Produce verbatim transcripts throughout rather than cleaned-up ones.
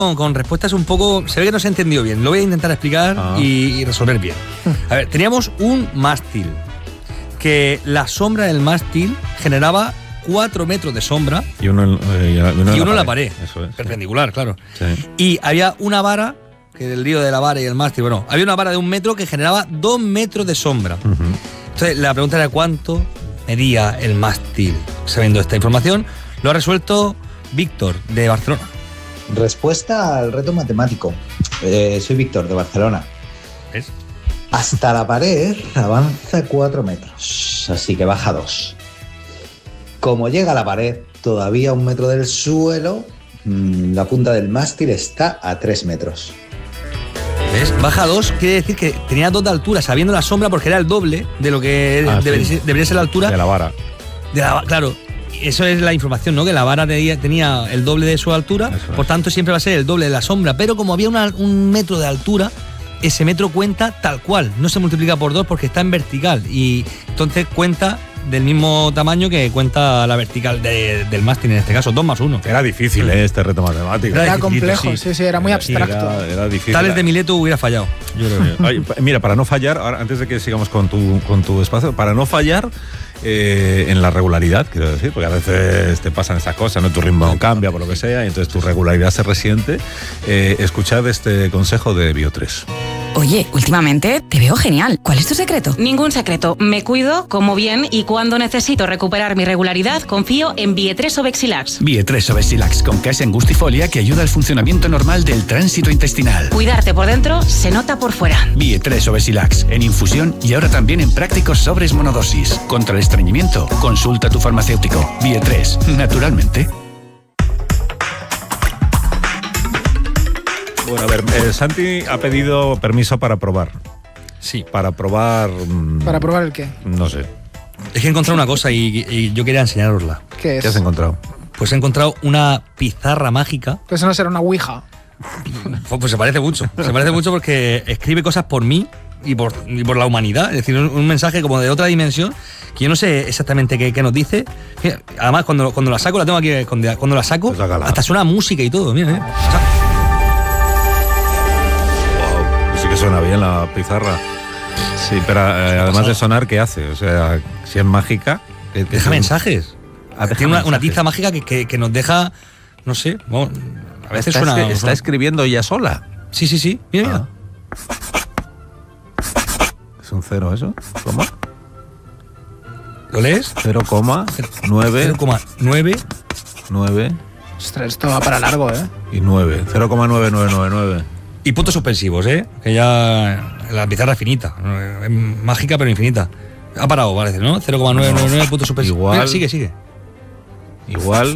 con, con respuestas un poco... Se ve que no se ha entendido bien. Lo voy a intentar explicar ah. y, y resolver bien. A ver, teníamos un mástil, que la sombra del mástil generaba cuatro metros de sombra y uno, eh, y uno, y uno en la pared, Eso es, perpendicular, sí. claro. Sí. Y había una vara, que el lío de la vara y el mástil, bueno, había una vara de un metro que generaba dos metros de sombra. Uh-huh. Entonces, la pregunta era cuánto medía el mástil. Sabiendo esta información, lo ha resuelto Víctor, de Barcelona. Respuesta al reto matemático. Eh, soy Víctor, de Barcelona. ¿Es? Hasta la pared avanza cuatro metros, así que baja dos. Como llega a la pared, todavía a un metro del suelo, mmm, la punta del mástil está a tres metros. ¿Ves? Baja dos, quiere decir que tenía dos de altura, sabiendo la sombra, porque era el doble de lo que ah, debería, sí. ser, debería ser la altura. De la vara. De la, claro, eso es la información, ¿no? Que la vara tenía, tenía el doble de su altura, eso por es. Tanto siempre va a ser el doble de la sombra. Pero como había una, un metro de altura, ese metro cuenta tal cual, no se multiplica por dos porque está en vertical. Y entonces cuenta del mismo tamaño que cuenta la vertical de, del mástil, en este caso, dos más uno. Era difícil, ¿eh? Este reto matemático. Era, era complejo, sí. sí, sí, era muy abstracto. Era, era difícil. Tales de Mileto hubiera fallado. Yo creo que, ay, mira, para no fallar, ahora, antes de que sigamos con tu, con tu espacio, para no fallar eh, en la regularidad, quiero decir, porque a veces te pasan estas cosas, ¿no? Tu ritmo cambia por lo que sea, y entonces tu regularidad se resiente. Eh, escuchad este consejo de Bio tres. Oye, últimamente te veo genial. ¿Cuál es tu secreto? Ningún secreto. Me cuido, como bien y cuando necesito recuperar mi regularidad, confío en Bio tres Obexilax. Bio tres Obexilax con case angustifolia que ayuda al funcionamiento normal del tránsito intestinal. Cuidarte por dentro se nota por fuera. Bio tres Obexilax en infusión y ahora también en prácticos sobres monodosis. Contra el estreñimiento, consulta a tu farmacéutico. Bio tres, naturalmente. Bueno, a ver, eh, Santi ha pedido permiso para probar. Sí. Para probar... Mmm, ¿Para probar el qué? No sé. Es que he encontrado una cosa y, y yo quería enseñarosla. ¿Qué es? ¿Qué has encontrado? Pues he encontrado una pizarra mágica. Pues eso no será una ouija. Pues, pues se parece mucho. Se parece mucho porque escribe cosas por mí y por, y por la humanidad. Es decir, un, un mensaje como de otra dimensión que yo no sé exactamente qué, qué nos dice. Además, cuando, cuando la saco, la tengo aquí escondida. Cuando la saco, pues hasta suena música y todo. Mira, mira. Sí que suena bien la pizarra. Sí, pero eh, además de sonar, ¿qué hace? O sea, si es mágica... ¿qué, qué deja es? mensajes. Ah, deja Tiene una, mensajes. una tiza mágica que, que, que nos deja, no sé, bueno, a veces está suena... Escri- ¿Está suena. escribiendo ella sola? Sí, sí, sí. Mira, mira. Ah. ¿Es un cero eso? ¿Cómo? ¿Lo lees? cero coma nueve cero coma nueve nueve Ostras, esto va para largo, ¿eh? y nueve. cero coma nueve nueve nueve nueve. Y puntos suspensivos, ¿eh? Que ya la pizarra es finita. Es mágica, pero infinita. Ha parado, parece, ¿no? cero coma nueve nueve nueve puntos suspensivos. Igual. Mira, sigue, sigue. Igual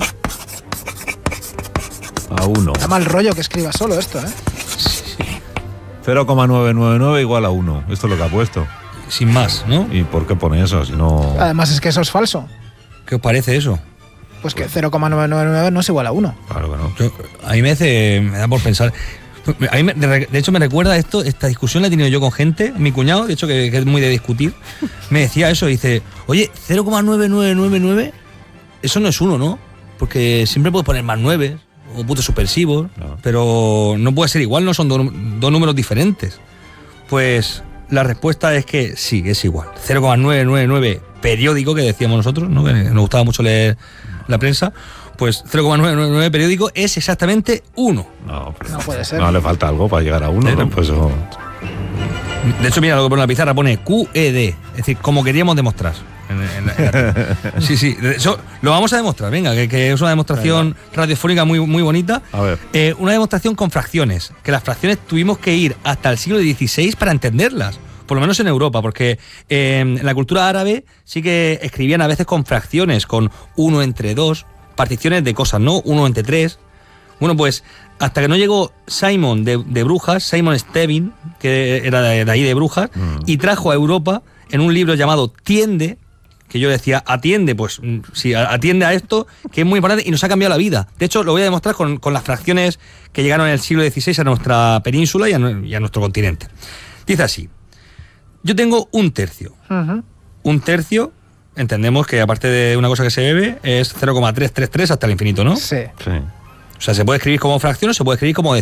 a uno. Da mal rollo que escriba solo esto, ¿eh? cero coma nueve nueve nueve igual a uno. Esto es lo que ha puesto. Sin más, ¿no? ¿Y por qué pone eso? Si no... Además es que eso es falso. ¿Qué os parece eso? Pues que cero coma nueve nueve nueve no es igual a uno. Claro que no. Yo, a mí me, hace, me da por pensar... A mí me, de, de hecho me recuerda esto, esta discusión la he tenido yo con gente, mi cuñado, de hecho que, que es muy de discutir, me decía eso, dice, oye, cero coma nueve nueve nueve nueve, eso no es uno, ¿no? Porque siempre puedes poner más nueve o puntos suspensivos, no. Pero no puede ser igual, no son do, dos números diferentes. Pues la respuesta es que sí, es igual. cero coma nueve nueve nueve periódico, que decíamos nosotros, ¿no? Que nos gustaba mucho leer la prensa. Pues cero coma nueve nueve nueve periódico es exactamente uno. No, no puede ser. No, le falta algo para llegar a uno, ¿no? Pues eso... De hecho, mira lo que pone en la pizarra, pone Q E D, es decir, como queríamos demostrar. En, en la, en la... Sí, sí, eso lo vamos a demostrar, venga, que, que es una demostración venga. radiofónica muy, muy bonita. A ver. Eh, una demostración con fracciones, que las fracciones tuvimos que ir hasta el siglo dieciséis para entenderlas. Por lo menos en Europa, porque eh, en la cultura árabe sí que escribían a veces con fracciones, con uno entre dos, particiones de cosas, ¿no? Uno entre tres. Bueno, pues hasta que no llegó Simon de, de Brujas, Simon Stevin, que era de, de ahí de Brujas, mm. y trajo a Europa en un libro llamado Tiende, que yo decía, atiende, pues sí, atiende a esto, que es muy importante y nos ha cambiado la vida. De hecho, lo voy a demostrar con, con las fracciones que llegaron en el siglo dieciséis a nuestra península y a, y a nuestro continente. Dice así, yo tengo un tercio. Uh-huh. Un tercio... Entendemos que aparte de una cosa que se bebe es cero coma trescientos treinta y tres hasta el infinito, ¿no? Sí. Sí. O sea, se puede escribir como fracción o se puede escribir como